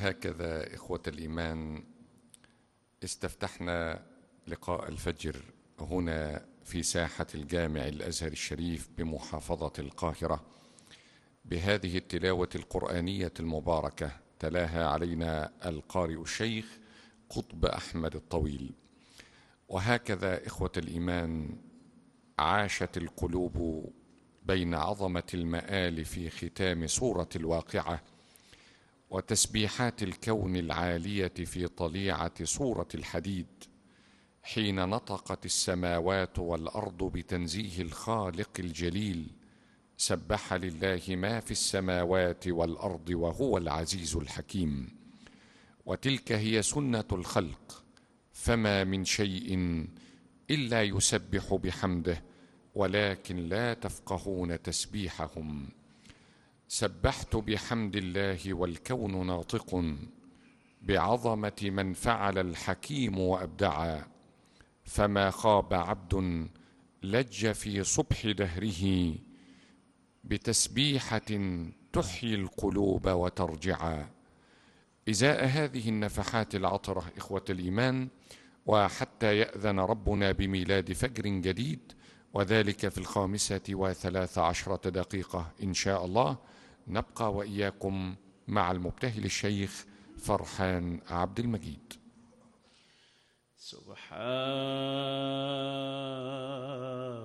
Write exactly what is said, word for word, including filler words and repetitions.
وهكذا إخوة الإيمان استفتحنا لقاء الفجر هنا في ساحة الجامع الأزهر الشريف بمحافظة القاهرة بهذه التلاوة القرآنية المباركة تلاها علينا القارئ الشيخ قطب أحمد الطويل. وهكذا إخوة الإيمان عاشت القلوب بين عظمة المآل في ختام سورة الواقعة وتسبيحات الكون العالية في طليعة سورة الحديد، حين نطقت السماوات والأرض بتنزيه الخالق الجليل: سبح لله ما في السماوات والأرض وهو العزيز الحكيم. وتلك هي سنة الخلق، فما من شيء إلا يسبح بحمده ولكن لا تفقهون تسبيحهم. سبحت بحمد الله والكون ناطق بعظمة من فعل الحكيم وأبدعا، فما خاب عبد لج في صبح دهره بتسبيحة تحيي القلوب وترجعا. إزاء هذه النفحات العطرة إخوة الإيمان، وحتى يأذن ربنا بميلاد فجر جديد وذلك في الخامسة وثلاث عشرة دقيقة إن شاء الله، نبقى وإياكم مع المبتهل الشيخ فرحان عبد المجيد. سبحان